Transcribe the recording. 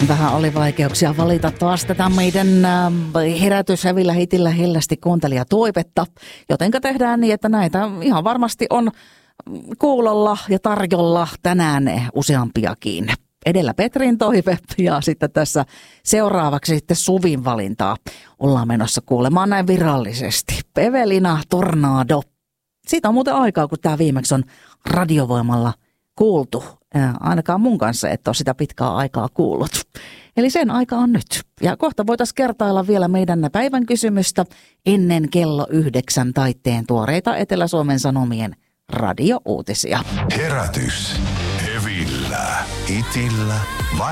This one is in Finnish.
Vähän oli vaikeuksia valita taas tätä meidän herätyshävillä hitillä hellästi kuuntelijatoivetta, jotenka tehdään niin, että näitä ihan varmasti on kuulolla ja tarjolla tänään useampiakin. Edellä Petrin toive ja sitten tässä seuraavaksi sitten Suvin valintaa ollaan menossa kuulemaan näin virallisesti. Evelina Tornado. Siitä on muuten aikaa, kun tämä viimeksi on radiovoimalla kuultu. Ainakaan mun kanssa et ole sitä pitkää aikaa kuullut. Eli sen aika on nyt. Ja kohta voitaisiin kertailla vielä meidän päivän kysymystä ennen kello 9 taitteen tuoreita Etelä-Suomen Sanomien radiouutisia. Herätys. Hevillä. Hitillä.